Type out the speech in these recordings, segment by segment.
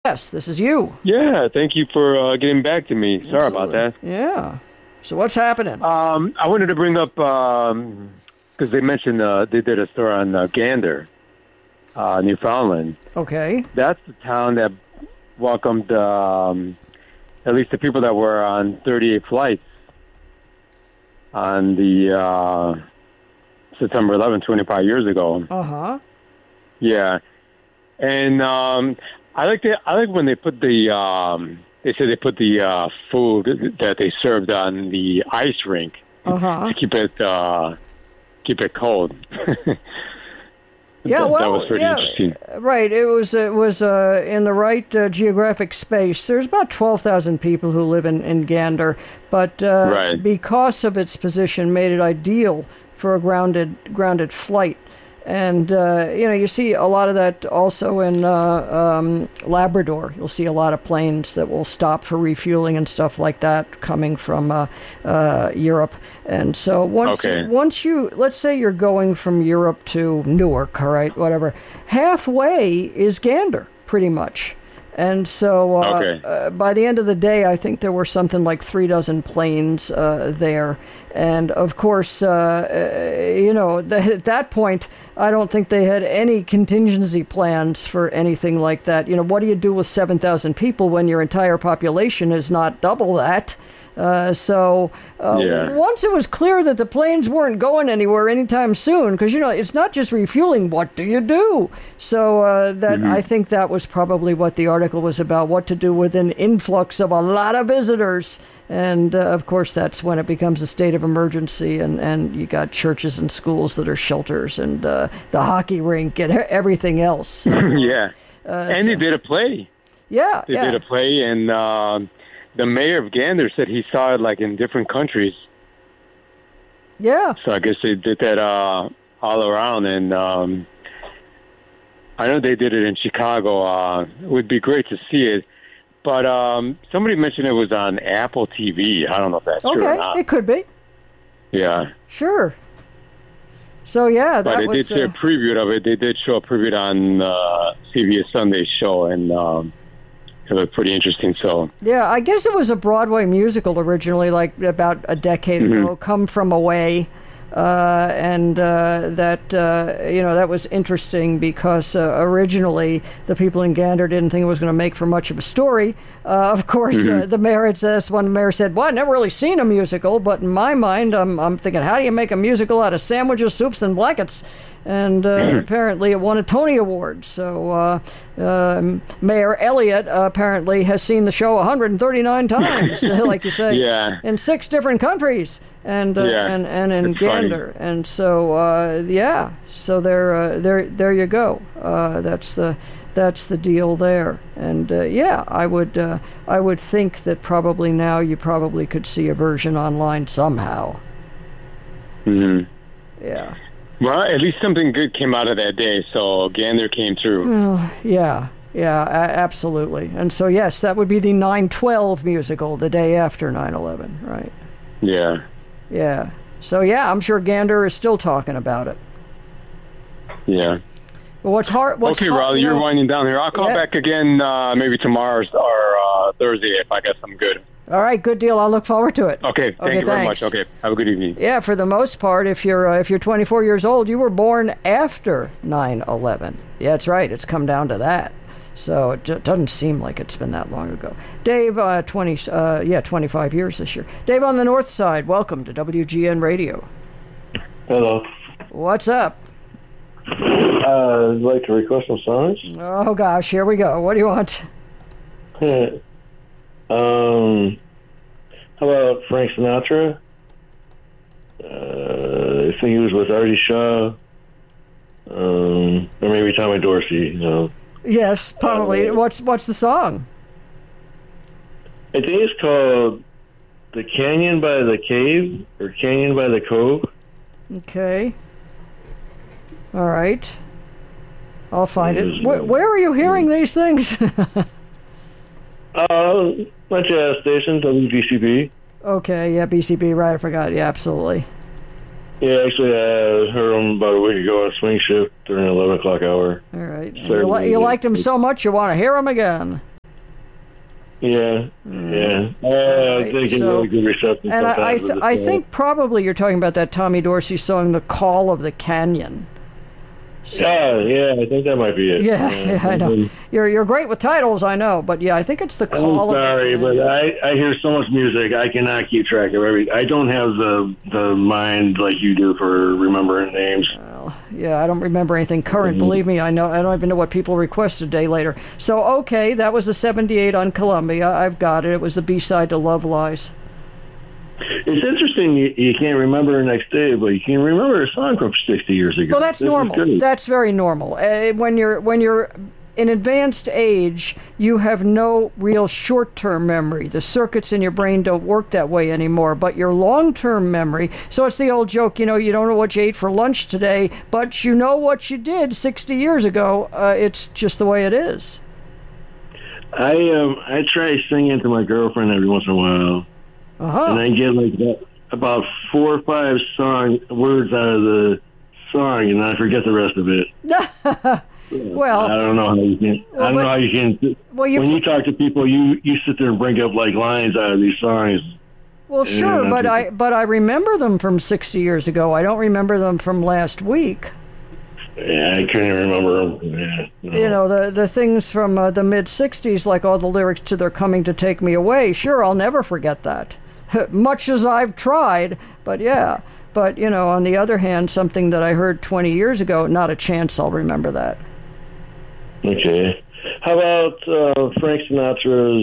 Yes, this is you. Yeah, thank you for getting back to me. Sorry about that. Yeah. So what's happening? I wanted to bring up, because they mentioned they did a story on Gander, Newfoundland. Okay. That's the town that welcomed at least the people that were on 38 flights on the September 11th, 25 years ago. Uh-huh. Yeah. And I like when they put the they said they put the food that they served on the ice rink to keep it cold. Yeah, that was pretty interesting. Right. It was in the right geographic space. There's about 12,000 people who live in Gander, but because of its position, made it ideal for a grounded flight. And, you see a lot of that also in Labrador. You'll see a lot of planes that will stop for refueling and stuff like that coming from Europe. And so once you, let's say you're going from Europe to Newark, all right, whatever, halfway is Gander, pretty much. And so by the end of the day, I think there were something like 36 planes there. And, of course, at that point, I don't think they had any contingency plans for anything like that. What do you do with 7,000 people when your entire population is not double that? Once it was clear that the planes weren't going anywhere anytime soon, because, it's not just refueling, what do you do? So I think that was probably what the article was about, what to do with an influx of a lot of visitors. And, of course, that's when it becomes a state of emergency, and you got churches and schools that are shelters, and the hockey rink and everything else. They did a play. Yeah, They did a play, and the mayor of Gander said he saw it, like, in different countries. Yeah. So I guess they did that all around, and I know they did it in Chicago. It would be great to see it. But somebody mentioned it was on Apple TV. I don't know if that's true or not. Okay, it could be. Yeah. Sure. So, yeah, but they did say a preview of it. They did show a preview on CBS Sunday show, and it was pretty interesting. So yeah, I guess it was a Broadway musical originally, like about a decade ago, Come From Away. That was interesting because originally the people in Gander didn't think it was going to make for much of a story. Of course, the mayor had said, one mayor said, well, I've never really seen a musical, but in my mind, I'm thinking, how do you make a musical out of sandwiches, soups, and blankets? And apparently it won a Tony Award. So Mayor Elliott apparently has seen the show 139 times, like you say, in 6 different countries. And in Gander, funny. And so so there you go. That's the deal there. And I would think that probably now you probably could see a version online somehow. Yeah. Well, at least something good came out of that day. So Gander came through. Yeah, absolutely. And so yes, that would be the 9/12 musical, the day after 9/11, right? Yeah. Yeah. So, I'm sure Gander is still talking about it. Yeah. Well, okay, Raleigh, you're winding down here. I'll call back again maybe tomorrow or Thursday if I got something good. All right, good deal. I'll look forward to it. Okay, thank you very much. Okay, have a good evening. Yeah, for the most part, if you're 24 years old, you were born after 9/11. Yeah, that's right. It's come down to that. So it doesn't seem like it's been that long ago. Dave, 25 years this year. Dave on the North Side, welcome to WGN Radio. Hello. What's up? I'd like to request some songs. Oh, gosh, here we go. What do you want? How about Frank Sinatra? I think he was with Artie Shaw. Or maybe Tommy Dorsey, Yes, probably. What's the song? I think it's called The Canyon by the Cave or Canyon by the Cove. Okay. All right. I'll find it. Where are you hearing these things? Bunch of stations, WBCB. Okay, yeah, BCB, right, I forgot. Yeah, absolutely. Yeah, actually, I heard them about a week ago on Swing Shift during the 11 o'clock hour. All right. You liked them so much you want to hear them again. Yeah, yeah. I think it's really good reception. And I think probably you're talking about that Tommy Dorsey song, "The Call of the Canyon." So, yeah, I think that might be it. Yeah, I know. You're great with titles, I know, but yeah, I think it's "The Call." I'm sorry, but I hear so much music, I cannot keep track of everything. I don't have the mind like you do for remembering names. Well, yeah, I don't remember anything current. Believe me, I don't even know what people request a day later. So, okay, that was the '78 on Columbia. I've got it. It was the B-side to "Love Lies." It's interesting you can't remember the next day, but you can remember a song from 60 years ago. Well, that's normal. That's very normal. When you're in advanced age, you have no real short-term memory. The circuits in your brain don't work that way anymore, but your long-term memory, so it's the old joke, you don't know what you ate for lunch today, but you know what you did 60 years ago. It's just the way it is. I try singing to my girlfriend every once in a while. And I get like about 4 or 5 words out of the song, and I forget the rest of it. Well, I don't know how you can. I don't know how you can. When you talk to people, you sit there and bring up like lines out of these songs. Well, sure, but I remember them from 60 years ago. I don't remember them from last week. Yeah, I couldn't remember them. Yeah, no. The things from the mid '60s, like all the lyrics to "They're Coming to Take Me Away." Sure, I'll never forget that. Much as I've tried, but yeah. But, on the other hand, something that I heard 20 years ago, not a chance I'll remember that. Okay. How about Frank Sinatra's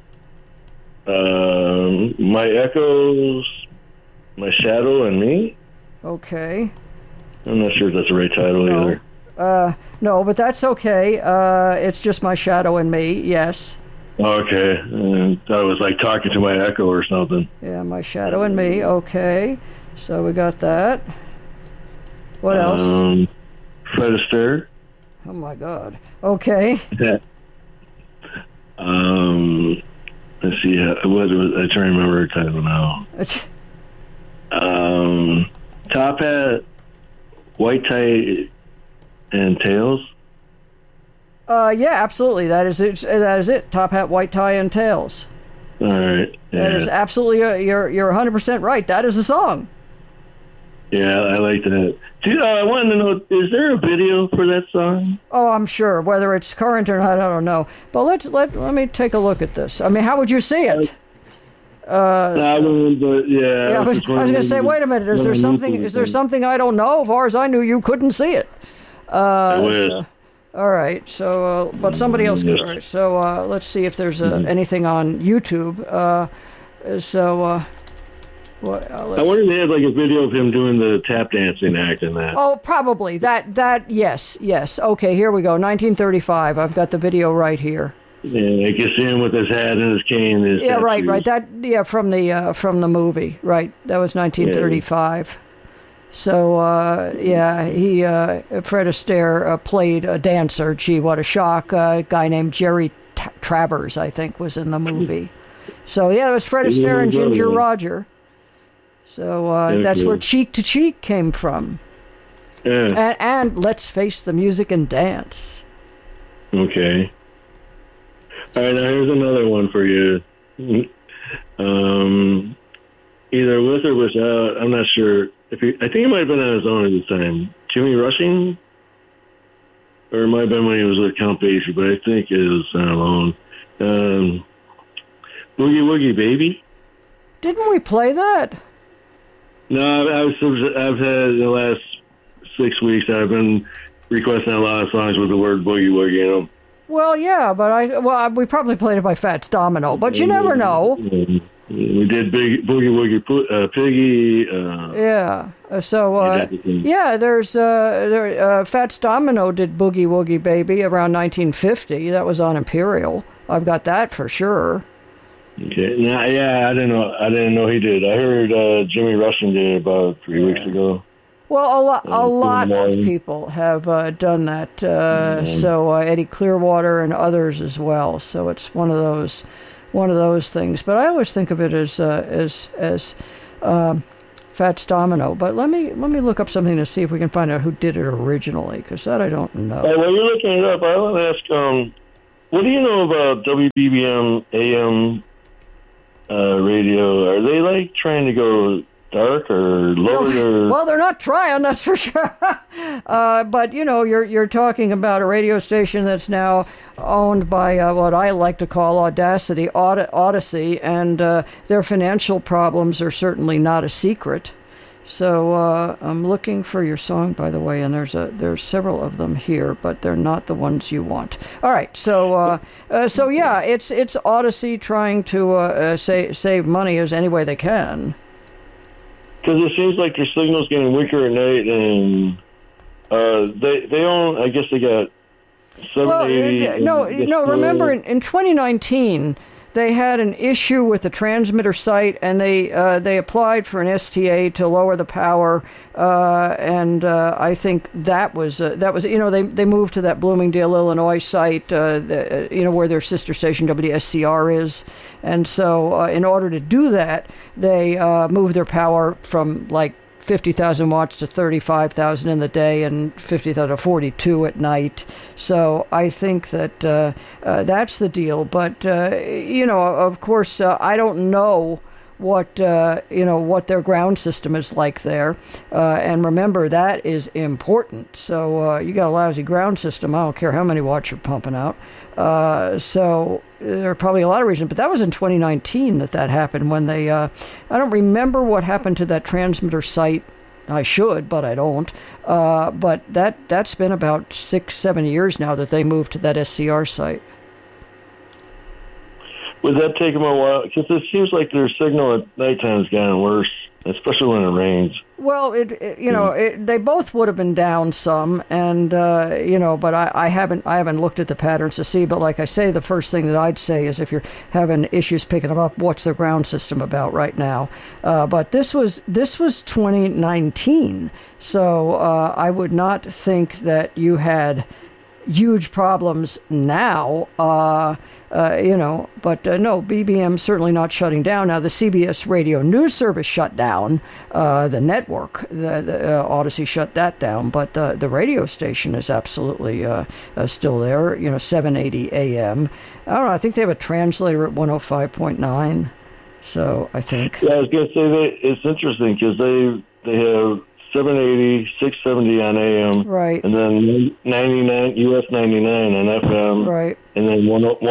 My Echoes, My Shadow and Me? Okay. I'm not sure if that's the right title either. No, but that's okay. It's just My Shadow and Me, yes. Okay. That was like talking to my echo or something. Yeah, My Shadow and Me. Okay. So we got that. What else? Fred Astaire. Oh, my God. Okay. Yeah. Let's see. What was, I try to remember her title now. Top Hat, White Tie, and Tails. Yeah, absolutely. That is it. Top Hat, White Tie, and Tails. All right. Yeah. That is absolutely. You're 100% right. That is a song. Yeah, I like that. Dude, I wanted to know: is there a video for that song? Oh, I'm sure. Whether it's current or not, I don't know. But let me take a look at this. I mean, how would you see it? I was going to say, wait a minute. Is there something I don't know? As far as I knew, you couldn't see it. All right, so but somebody else could. Right, so let's see if there's anything on YouTube. I wonder if they had like a video of him doing the tap dancing act in that. Oh, probably that. Yes. Okay, here we go. 1935. I've got the video right here. Yeah, I can see him with his hat and his cane. And his tattoos. Right. That from the movie. Right, that was 1935. Yeah. So, he, Fred Astaire played a dancer. Gee, what a shock. A guy named Jerry Travers, I think, was in the movie. So, yeah, it was Fred Astaire and Ginger Roger. So, that's where Cheek to Cheek came from. Yeah. And Let's Face the Music and Dance. Okay. All right, now here's another one for you. Either with or without, I'm not sure. I think he might have been on his own at the time. Jimmy Rushing? Or it might have been when he was with Count Basie, but I think it was on alone. Boogie Woogie Baby? Didn't we play that? No, I've had in the last 6 weeks, I've been requesting a lot of songs with the word Boogie Woogie in them. Well, yeah, but we probably played it by Fats Domino, but you never know. We did Boogie Woogie Piggy. There's Fats Domino did Boogie Woogie Baby around 1950. That was on Imperial. I've got that for sure. Okay. I didn't know he did. I heard Jimmy Rushing did it about 3 weeks ago. Well, a lot of people have done that. So Eddie Clearwater and others as well. So it's one of those things. But I always think of it as Fats Domino. But let me look up something to see if we can find out who did it originally, because that I don't know. While you're looking it up, I want to ask What do you know about WBBM AM radio? Are they like trying to go dark or lower? Well, they're not trying, that's for sure. But you're talking about a radio station that's now owned by what I like to call Audacity, Odyssey, and their financial problems are certainly not a secret. So I'm looking for your song, by the way, and there's several of them here, but they're not the ones you want. All right, so yeah, it's Odyssey trying to save money as any way they can. Because it seems like their signal's getting weaker at night, and they own. I guess they got 780. No. Remember in 2019. They had an issue with the transmitter site, and they applied for an STA to lower the power, and I think that was they moved to that Bloomingdale, Illinois site, where their sister station WSCR is, and so in order to do that, they moved their power from like 50,000 watts to 35,000 in the day and 50,000 to 42 at night. So I think that that's the deal. But, of course, I don't know what their ground system is like there. And remember, that is important. So you got a lousy ground system. I don't care how many watts you're pumping out. So there are probably a lot of reasons, but that was in 2019 that happened when they, I don't remember what happened to that transmitter site. I should, but I don't. But that's been about 6-7 years now that they moved to that SCR site. Would that take them a while? Because it seems like their signal at nighttime has gotten worse, especially when it rains. Well, they both would have been down some, and but I haven't looked at the patterns to see. But like I say, the first thing that I'd say is if you're having issues picking them up, what's the ground system about right now? But this was 2019, so I would not think that you had huge problems now. But no, BBM's certainly not shutting down. Now, the CBS radio news service shut down, the network, the Odyssey shut that down, but the radio station is absolutely still there, 780 AM. I don't know, I think they have a translator at 105.9, so I think. Yeah, I was going to say it's interesting because they have 780, 670 on AM, right, and then 99 US 99 on FM, right, and then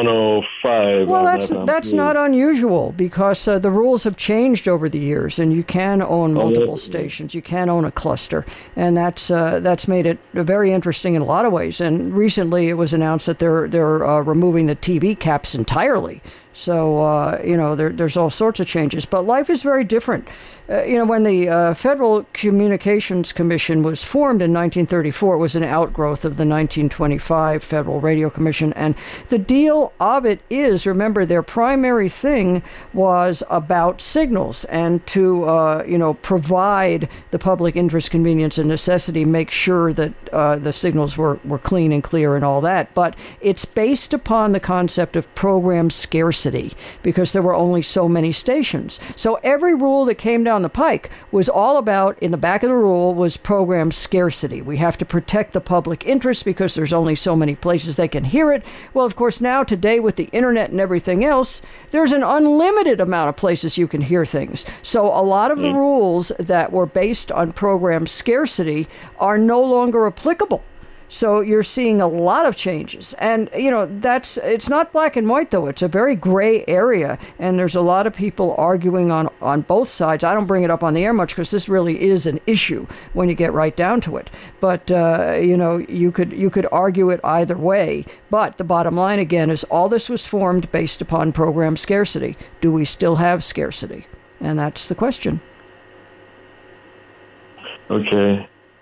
105. Well, that's not unusual because the rules have changed over the years, and you can own multiple stations, you can own a cluster, and that's made it very interesting in a lot of ways. And recently, it was announced that they're removing the TV caps entirely. So, there's all sorts of changes. But life is very different. When the Federal Communications Commission was formed in 1934, it was an outgrowth of the 1925 Federal Radio Commission. And the deal of it is, remember, their primary thing was about signals and to, provide the public interest, convenience, and necessity, make sure that the signals were clean and clear and all that. But it's based upon the concept of program scarcity, because there were only so many stations. So every rule that came down the pike was all about, in the back of the rule, was program scarcity. We have to protect the public interest because there's only so many places they can hear it. Well, of course, now today with the internet and everything else, there's an unlimited amount of places you can hear things. So a lot of the rules that were based on program scarcity are no longer applicable. So you're seeing a lot of changes. And, it's not black and white, though. It's a very gray area. And there's a lot of people arguing on both sides. I don't bring it up on the air much because this really is an issue when you get right down to it. But, you could argue it either way. But the bottom line, again, is all this was formed based upon program scarcity. Do we still have scarcity? And that's the question. Okay.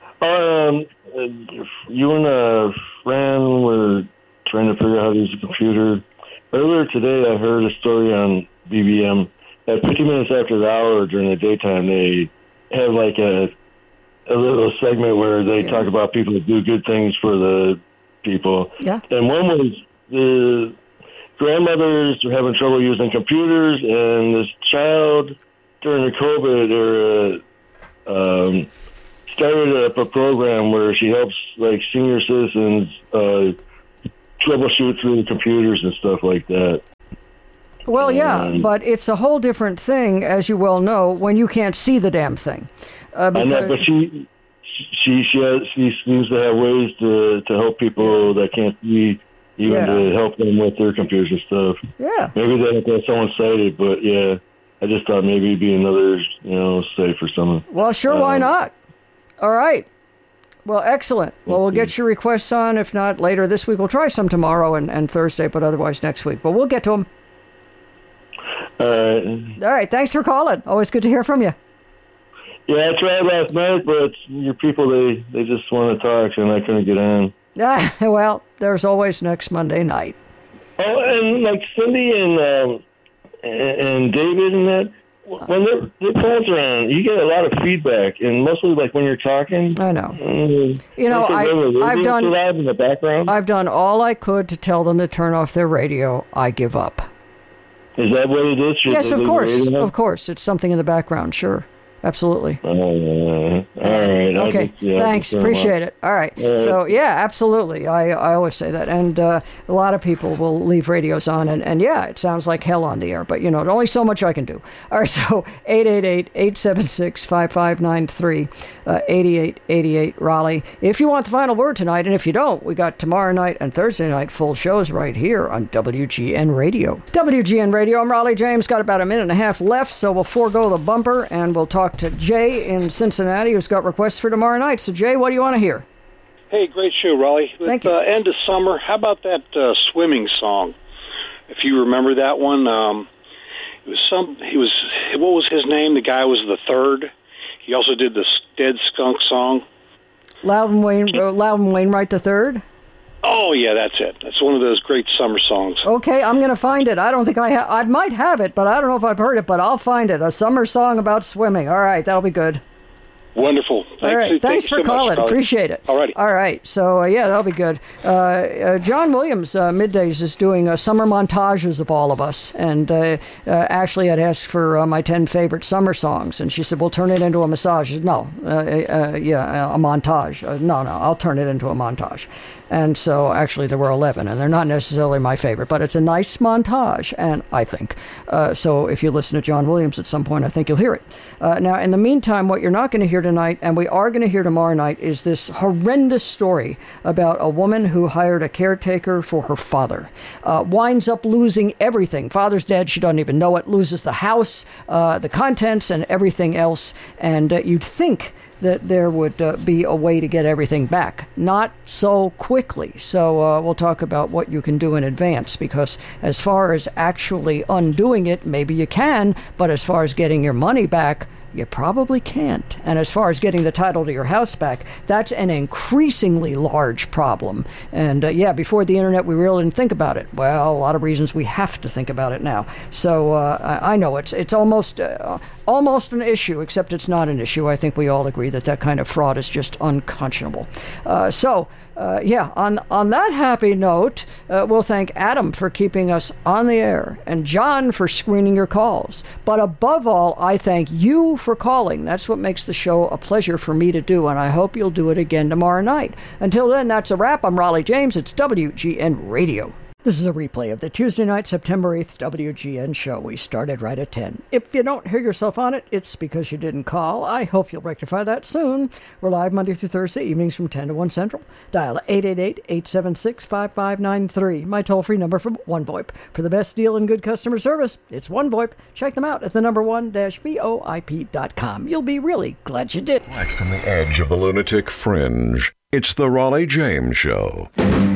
You and a friend were trying to figure out how to use a computer. Earlier today, I heard a story on BBM. At 50 minutes after the hour during the daytime, they have like a little segment where they talk about people that do good things for the people. Yeah. And one was the grandmothers were having trouble using computers, and this child during the COVID era started up a program where she helps like senior citizens troubleshoot through the computers and stuff like that. Well, yeah, but it's a whole different thing, as you well know, when you can't see the damn thing. I know, but she seems to have ways to help people that can't see, even to help them with their computers and stuff. Yeah. Maybe they have someone sighted, but yeah, I just thought maybe it'd be another, safe or something. Well, sure, why not? All right. Well, excellent. Well, we'll get your requests on. If not, later this week. We'll try some tomorrow and Thursday, but otherwise next week. But we'll get to them. All right. All right. Thanks for calling. Always good to hear from you. Yeah, I tried last night, but your people, they just want to talk, and I couldn't get on. Well, there's always next Monday night. Oh, and like Cindy and David and that, when their calls are on, you get a lot of feedback, and mostly like when you're talking. I know. I've done loud in the background. I've done all I could to tell them to turn off their radio. I give up. Is that what it is? Yes, of course. Of course, it's something in the background. Sure. Absolutely. All right. Okay. Thanks. Appreciate it. All right. So, yeah, absolutely. I always say that. And a lot of people will leave radios on. And yeah, it sounds like hell on the air. But, there's only so much I can do. All right. So, 888-876-5593, 8888 Raleigh. If you want the final word tonight, and if you don't, we got tomorrow night and Thursday night full shows right here on WGN Radio. WGN Radio. I'm Raleigh James. Got about a minute and a half left, so we'll forego the bumper and we'll talk to Jay in Cincinnati, who's got requests for tomorrow night. So, Jay, what do you want to hear? Hey, great show, Raleigh. Thank you. End of summer, how about that swimming song? If you remember that one, what was his name? The guy was the third. He also did the Dead Skunk song. Loudon Wainwright the third? Oh, yeah, that's it. That's one of those great summer songs. Okay, I'm going to find it. I don't think I might have it, but I don't know if I've heard it, but I'll find it. A summer song about swimming. All right, that'll be good. Wonderful. All right, thanks for calling. Appreciate it. All righty. All right, so yeah, that'll be good. John Williams, Middays, is doing summer montages of all of us, and Ashley had asked for my 10 favorite summer songs, and she said, we'll turn it into a massage. No, a montage. No, I'll turn it into a montage. And so, actually, there were 11, and they're not necessarily my favorite, but it's a nice montage, and I think. So if you listen to John Williams at some point, I think you'll hear it. Now, in the meantime, what you're not going to hear tonight, and we are going to hear tomorrow night, is this horrendous story about a woman who hired a caretaker for her father. Winds up losing everything. Father's dead, she doesn't even know it, loses the house, the contents, and everything else, and you'd think that there would be a way to get everything back. Not so quickly. So we'll talk about what you can do in advance, because as far as actually undoing it, maybe you can, but as far as getting your money back, you probably can't. And as far as getting the title to your house back, that's an increasingly large problem. And before the internet, we really didn't think about it. Well, a lot of reasons we have to think about it now. So I know it's almost an issue, except it's not an issue. I think we all agree that kind of fraud is just unconscionable. On that happy note, we'll thank Adam for keeping us on the air and John for screening your calls. But above all, I thank you for calling. That's what makes the show a pleasure for me to do, and I hope you'll do it again tomorrow night. Until then, that's a wrap. I'm Raleigh James. It's WGN Radio. This is a replay of the Tuesday night, September 8th WGN show. We started right at 10. If you don't hear yourself on it, it's because you didn't call. I hope you'll rectify that soon. We're live Monday through Thursday evenings from 10 to 1 Central. Dial 888-876-5593. My toll-free number from OneVoIP. For the best deal and good customer service, it's OneVoIP. Check them out at the number 1-VOIP.com. You'll be really glad you did. Right from the edge of the lunatic fringe, it's the Raleigh James Show.